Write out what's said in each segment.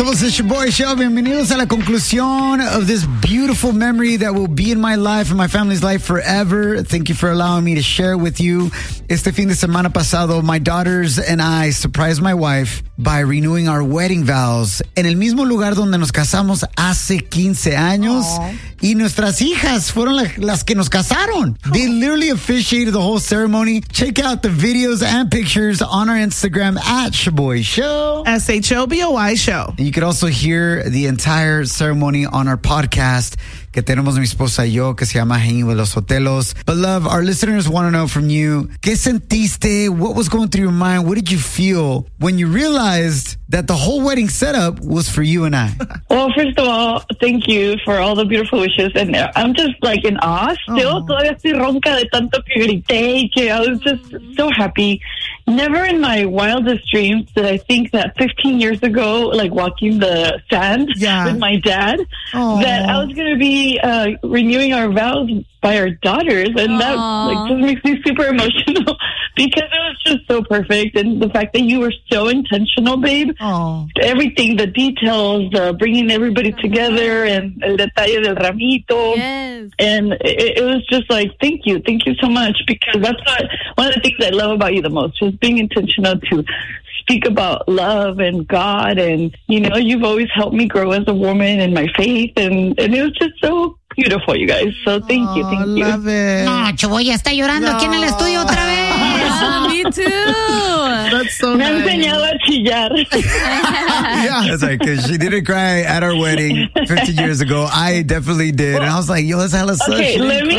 Somos el Shaboy Show. Bienvenidos a la conclusión of this beautiful memory that will be in my life and my family's life forever. Thank you for allowing me to share with you. Este fin de semana pasado, my daughters and I surprised my wife by renewing our wedding vows en el mismo lugar donde nos casamos hace 15 años. Aww. Y nuestras hijas fueron las que nos casaron. They literally officiated the whole ceremony. Check out the videos and pictures on our Instagram at Shaboy Show. SHOBOY Show. You could also hear the entire ceremony on our podcast que tenemos mi esposa y yo, que se llama Hanging with Los Sotelos. But love, our listeners want to know from you, ¿qué sentiste? What was going through your mind? What did you feel when you realized that the whole wedding setup was for you and I? Well, first of all, thank you for all the beautiful wishes. And I'm just like in awe still. Todavía estoy ronca de tanto que grité, que I was just so happy. Never in my wildest dreams did I think that 15 years ago, like walking the sand with my dad, that I was going to be renewing our vows by our daughters. And that like just makes me super emotional because it was just so perfect. And the fact that you were so intentional, babe. Everything, the details, bringing everybody together and el detalle del ramito. Yes. And it was just like, thank you so much, because that's one of the things I love about you the most, just being intentional to speak about love and God. And, you know, you've always helped me grow as a woman in my faith. And it was just so beautiful, you guys. So thank you. Love it. No, Chaboy está llorando aquí en el estudio otra vez. Me too. That's so Me nice. ha enseñado a chillar. Yeah, that's right, because she didn't cry at our wedding 15 years ago. I definitely did. And I was like, yo, that's hella sus. Okay, She let didn't me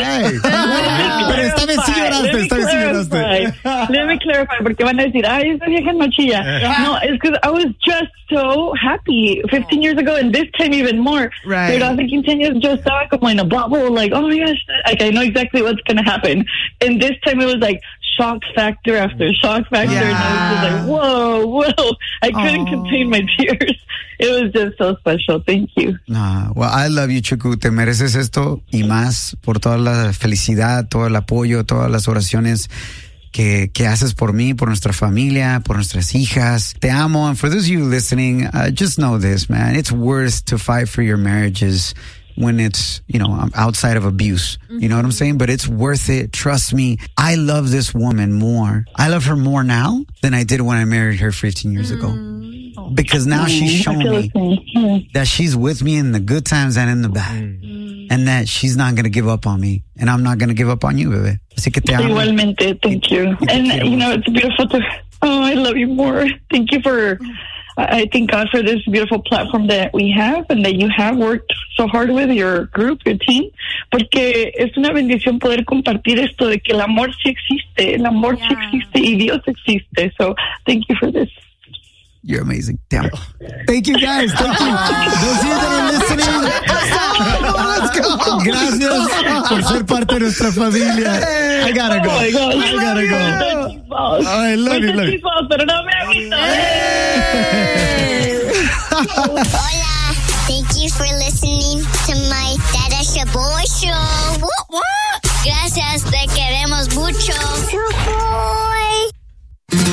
clarify, porque van a decir, ay, esa vieja no chilla. No, it's because I was just so happy 15 years ago, and this time even more. Right. Pero hace 15 años yo estaba como in a bubble, like, oh my gosh, like I know exactly what's going to happen. And this time it was like shock factor after shock factor. And I was just like, whoa. I couldn't contain my tears. It was just so special. Thank you. Well, I love you, Chucu. Te mereces esto y más por toda la felicidad, todo el apoyo, todas las oraciones que haces por mí, por nuestra familia, por nuestras hijas. Te amo. And for those of you listening, just know this, man. It's worth to fight for your marriages when it's, you know, outside of abuse. You know what I'm saying? But it's worth it. Trust me. I love this woman more. I love her more now than I did when I married her 15 years ago. Because now she's shown me that she's with me in the good times and in the bad. And that she's not going to give up on me. And I'm not going to give up on you, bebé. Así que te amo. Igualmente, thank you. And, you know, it's beautiful to... Oh, I love you more. Thank you for... I thank God for this beautiful platform that we have and that you have worked so hard with your group, your team, porque es una bendición poder compartir esto de que el amor sí existe, sí existe y Dios existe. So thank you for this. You're amazing. Damn. Thank you, guys. Thank you. Those of you that are listening. Let's go. Gracias por ser parte de nuestra familia. I gotta go. Oh my God. I gotta go. I love you. Pero no me agüito. Hola. Thank you for listening to my Dada Shaboy Show. What? Gracias, te queremos mucho.